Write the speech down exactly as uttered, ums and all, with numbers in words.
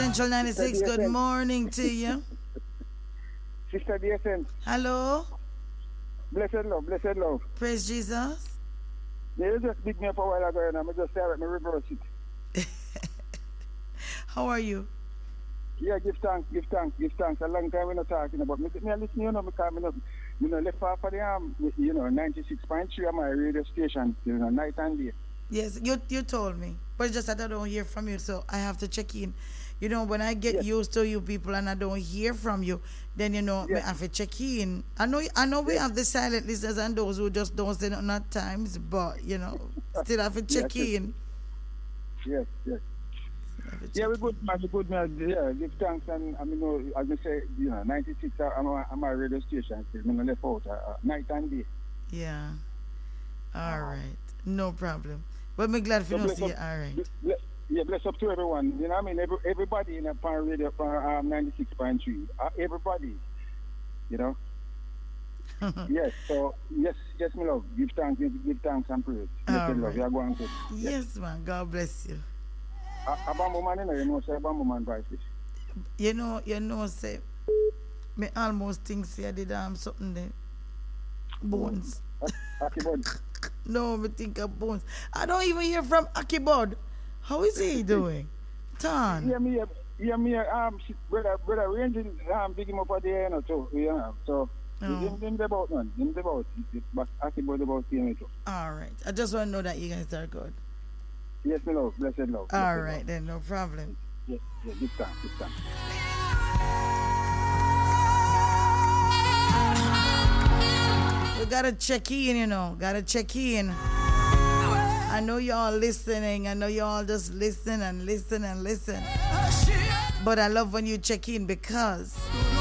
Central ninety-six, good morning to you. Sister D S N. Hello. Blessed love, blessed love. Praise Jesus. You just beat me up a while ago and I'm just there at my reverse it. How are you? Yeah, give thanks, give thanks, give thanks. A long time we're not talking about me. Me listen, you know, because me not, you know, left off of the um, you know, ninety-six point three on my radio station, you know, night and day. Yes, you you told me. But it's just that I don't hear from you, so I have to check in. You know, when I get yes. used to you people and I don't hear from you, then you know, yes. I have to check in. I know I know we yes. have the silent listeners and those who just don't say nothing at times, but you know, still have to check yes, in. Yes, yes. Yeah, we're good, man. We're good, man. Yeah, give thanks. And I mean, you know, as I say, you know, ninety-six, I'm a, I'm a radio station. I'm going to left out uh, night and day. Yeah. All uh, right. No problem. But I'm glad for so you see you. All right. Bless, yeah, bless up to everyone. You know what I mean? Every, everybody in a pan radio, pan, um, ninety-six point three. Uh, everybody. You know? Yes, so, yes, yes, my love. Give thanks, give, give thanks and praise. All right. Love. You are going to. Yes, yes, man. God bless you. A, a bamboo man, you know, you know, say a bamboo man buy fish. You know, you know, say, me almost think say I did um, something there. Bones. Akibod. No, me think of Bones. I don't even hear from Akibod. How is he doing? Tan. Yeah, me, yeah, me, um, brother, brother, ranging, um, big him up at the end or two, you know, so, oh. him, him the about, man, him the about, but Akibod about him too. All right. I just want to know that you guys are good. Yes, my love. Blessed love. Blessed All right, love. then. No problem. Yes, yes. Good time. Good time. We got to check in, you know. Got to check in. I know y'all listening. I know y'all just listen and listen and listen. But I love when you check in because